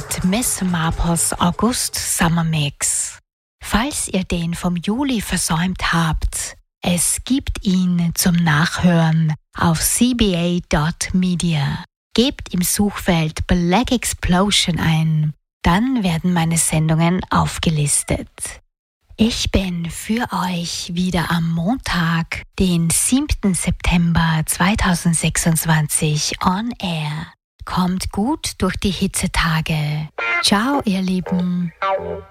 mit Miss Marples August Summer Mix. Falls ihr den vom Juli versäumt habt, es gibt ihn zum Nachhören auf cba.media. Gebt im Suchfeld Black Explosion ein, dann werden meine Sendungen aufgelistet. Ich bin für euch wieder am Montag, den 7. September 2026 on air. Kommt gut durch die Hitzetage. Ciao, ihr Lieben.